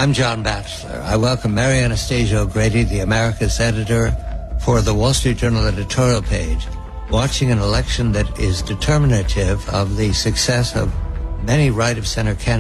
I'm John Batchelor. I welcome Mary Anastasia O'Grady, the Americas editor, for the Wall Street Journal editorial page, watching an election that is determinative of the success of many right-of-center candidates